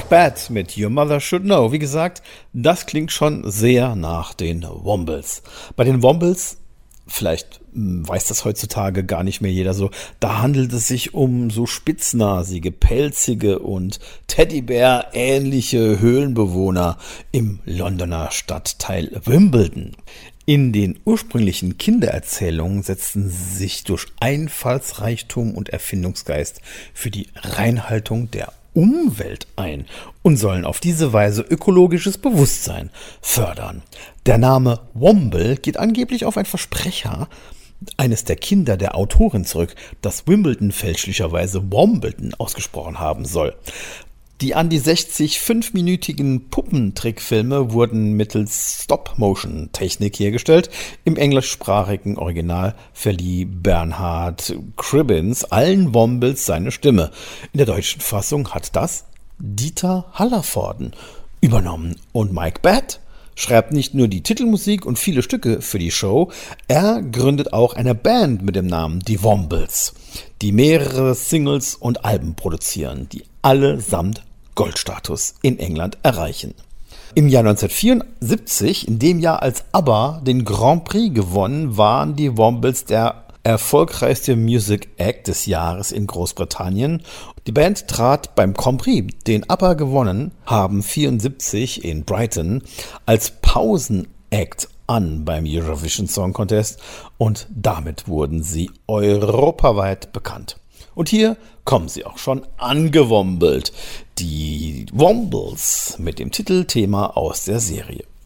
Bad mit Your Mother Should Know. Wie gesagt, das klingt schon sehr nach den Wombles. Bei den Wombles, vielleicht weiß das heutzutage gar nicht mehr jeder so, da handelt es sich um so spitznasige, pelzige und Teddybär-ähnliche Höhlenbewohner im Londoner Stadtteil Wimbledon. In den ursprünglichen Kindererzählungen setzten sie sich durch Einfallsreichtum und Erfindungsgeist für die Reinhaltung der Umwelt ein und sollen auf diese Weise ökologisches Bewusstsein fördern. Der Name Womble geht angeblich auf ein Versprecher eines der Kinder der Autorin zurück, das Wimbledon fälschlicherweise Wombledon ausgesprochen haben soll. Die an die 60 fünfminütigen Puppentrickfilme wurden mittels Stop-Motion-Technik hergestellt. Im englischsprachigen Original verlieh Bernhard Cribbins allen Wombles seine Stimme. In der deutschen Fassung hat das Dieter Hallervorden übernommen. Und Mike Batt schreibt nicht nur die Titelmusik und viele Stücke für die Show, er gründet auch eine Band mit dem Namen Die Wombles, die mehrere Singles und Alben produzieren, die allesamt Goldstatus in England erreichen. Im Jahr 1974, in dem Jahr als ABBA den Grand Prix gewonnen, waren die Wombles der erfolgreichste Music Act des Jahres in Großbritannien. Die Band trat beim Grand Prix, den ABBA gewonnen haben, 1974 in Brighton, als Pausenact an beim Eurovision Song Contest und damit wurden sie europaweit bekannt. Und hier kommen sie auch schon angewombelt. Die Wombles mit dem Titelthema aus der Serie.